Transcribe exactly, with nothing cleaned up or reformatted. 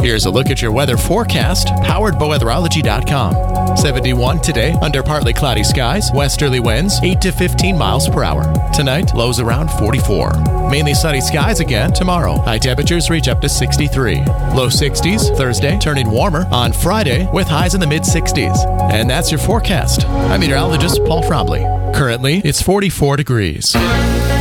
Here's a look at your weather forecast, powered by weatherology dot com. seventy-one today, under partly cloudy skies, westerly winds eight to fifteen miles per hour. Tonight, lows around forty-four. Mainly sunny skies again tomorrow. High temperatures reach up to sixty-three. Low sixties Thursday, turning warmer on Friday with highs in the mid sixties. And that's your forecast. I'm meteorologist Paul Trombley. Currently, it's forty-four degrees.